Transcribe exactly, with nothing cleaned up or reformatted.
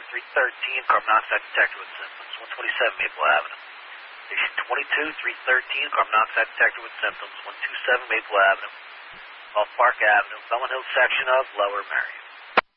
three thirteen, carbon monoxide detected with symptoms, one twenty-seven Maple Avenue. Station twenty-two, three thirteen, carbon monoxide detected with symptoms, one twenty-seven Maple Avenue, off Park Avenue, Bellman Hills section of Lower Merion.